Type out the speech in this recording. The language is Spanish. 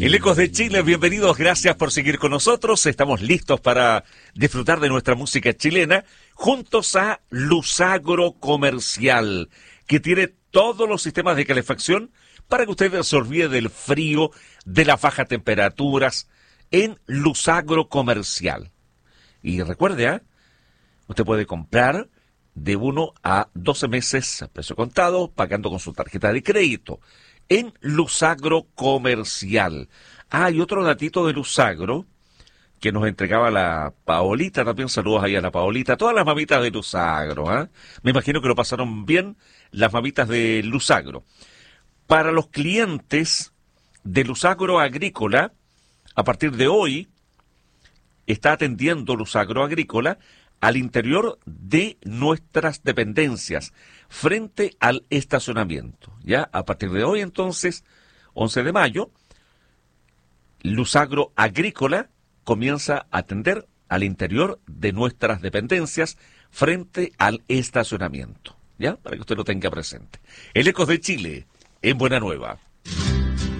El Ecos de Chile, bienvenidos, gracias por seguir con nosotros. Estamos listos para disfrutar de nuestra música chilena juntos a Lusagro Comercial, que tiene todos los sistemas de calefacción para que usted se olvide del frío, de las bajas temperaturas en Lusagro Comercial. Y recuerde, usted puede comprar de 1 a 12 meses a precio contado, pagando con su tarjeta de crédito en Lusagro Comercial. Y otro datito de Lusagro que nos entregaba la Paolita, también saludos ahí a la Paolita, todas las mamitas de Lusagro. Me imagino que lo pasaron bien las mamitas de Lusagro. Para los clientes de Lusagro Agrícola, a partir de hoy, está atendiendo Lusagro Agrícola al interior de nuestras dependencias, frente al estacionamiento. Ya a partir de hoy, entonces, 11 de mayo, Lusagro Agrícola comienza a atender al interior de nuestras dependencias, frente al estacionamiento. ¿Ya? Para que usted lo tenga presente. El Ecos de Chile, en Buena Nueva.